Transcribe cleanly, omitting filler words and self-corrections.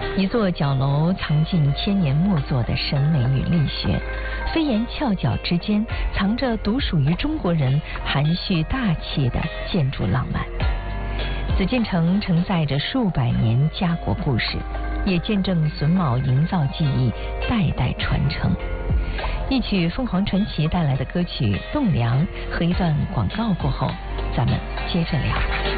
一座角楼藏进千年木作的审美与力学，飞檐翘角之间藏着独属于中国人含蓄大气的建筑浪漫。紫禁城承载着数百年家国故事，也见证榫卯营造技艺代代传承。一曲凤凰传奇带来的歌曲《栋梁》和一段广告过后，咱们接着聊。